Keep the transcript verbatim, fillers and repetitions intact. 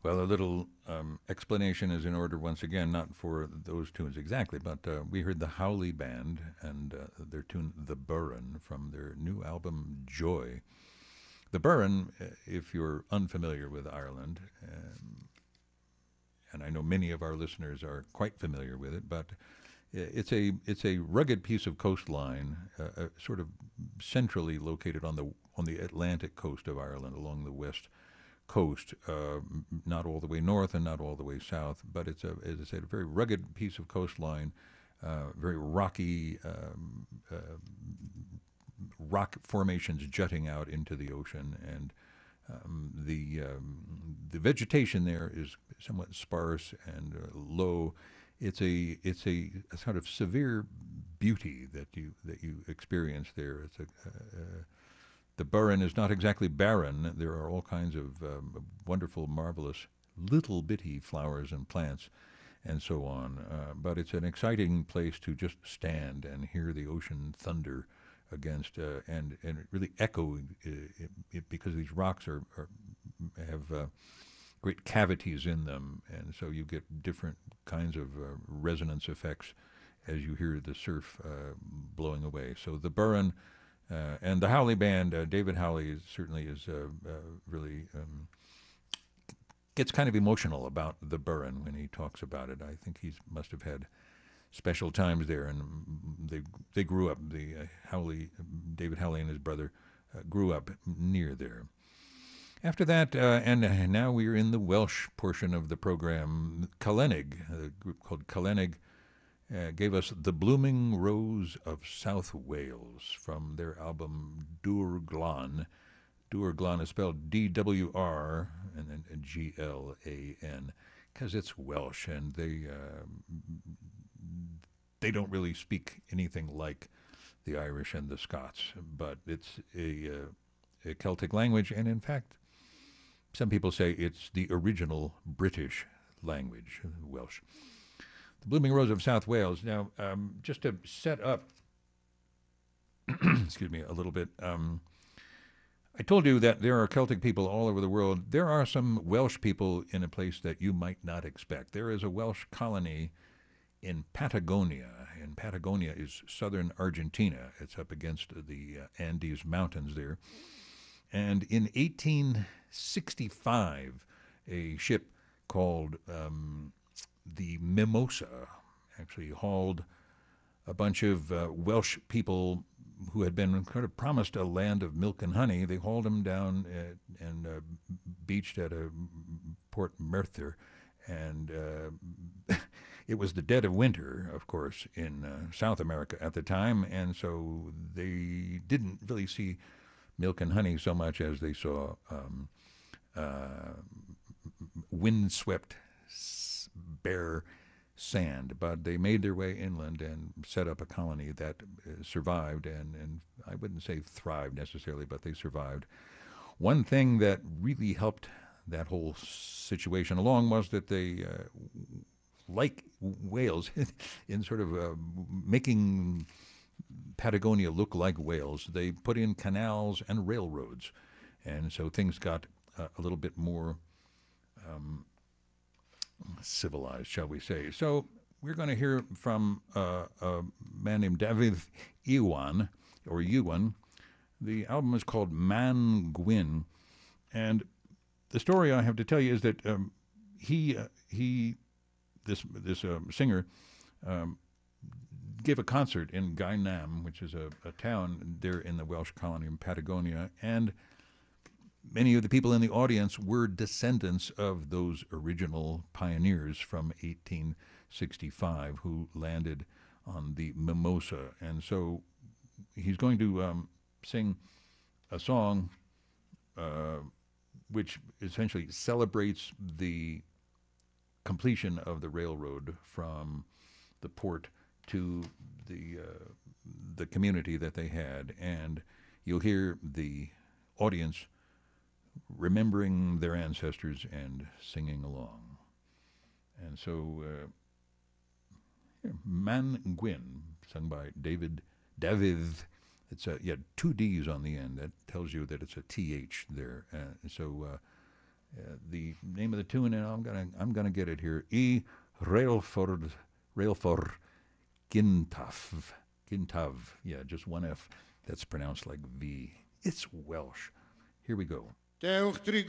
Well, a little um, explanation is in order once again, not for those tunes exactly, but uh, we heard the Howley Band and uh, their tune The Burren from their new album Joy. The Burren, uh, if you're unfamiliar with Ireland, um, and I know many of our listeners are quite familiar with it, but it's a it's a rugged piece of coastline, uh, uh, sort of centrally located on the on the Atlantic coast of Ireland, along the west coast, uh, not all the way north and not all the way south, but it's a, as I said, a very rugged piece of coastline, uh, very rocky, um, uh, rock formations jutting out into the ocean, and um, the um, the vegetation there is somewhat sparse and uh, low. It's a it's a, a sort of severe beauty that you that you experience there. It's a uh, the Burren is not exactly barren. There are all kinds of um, wonderful, marvelous little bitty flowers and plants and so on. Uh, but it's an exciting place to just stand and hear the ocean thunder against, uh, and and really echo uh, it, it, because these rocks are, are have uh, great cavities in them, and so you get different kinds of uh, resonance effects as you hear the surf uh, blowing away. So the Burren uh, and the Howley Band, uh, David Howley is, certainly is uh, uh, really um, gets kind of emotional about the Burren when he talks about it. I think he must have had special times there, and they they grew up. The uh, Howley, David Howley, and his brother uh, grew up near there. After that, uh, and uh, now we are in the Welsh portion of the program. Calennig, a group called Calennig, uh, gave us The Blooming Rose of South Wales from their album Dŵr Glan. Dŵr Glan is spelled D W R and then G L A N, because it's Welsh, and they uh, they don't really speak anything like the Irish and the Scots, but it's a, uh, a Celtic language, and in fact, some people say it's the original British language, Welsh. The Blooming Rose of South Wales. Now, um, just to set up, excuse me, a little bit, um, I told you that there are Celtic people all over the world. There are some Welsh people in a place that you might not expect. There is a Welsh colony in Patagonia, and Patagonia is southern Argentina. It's up against the uh, Andes Mountains there. And in eighteen sixty-five, a ship called um, the Mimosa actually hauled a bunch of uh, Welsh people who had been kind of promised a land of milk and honey. They hauled them down at, and uh, beached at a Port Merthyr, and uh, it was the dead of winter, of course, in uh, South America at the time, and so they didn't really see milk and honey so much as they saw um, uh, windswept, bare sand. But they made their way inland and set up a colony that uh, survived, and, and I wouldn't say thrived necessarily, but they survived. One thing that really helped that whole situation along was that they, uh, like Wales, in sort of uh, making Patagonia look like Wales, they put in canals and railroads, and so things got uh, a little bit more um, civilized, shall we say. So we're going to hear from uh, a man named David Iwan, or Ewan. The album is called Man Gwyn, and the story I have to tell you is that um, he uh, he this this uh, singer um, gave a concert in Gainam, which is a, a town there in the Welsh colony in Patagonia, and many of the people in the audience were descendants of those original pioneers from eighteen sixty-five who landed on the Mimosa. And so he's going to um, sing a song uh, which essentially celebrates the completion of the railroad from the port to the uh, the community that they had, and you'll hear the audience remembering their ancestors and singing along. And so, uh, yeah, Man Gwyn, sung by David David. It's a, yeah, two D's on the end. That tells you that it's a T H there. Uh, so uh, Uh, the name of the tune, and I'm gonna I'm gonna get it here. E Railford Railfor Gintav Gintav. Yeah, just one F. That's pronounced like V. It's Welsh. Here we go.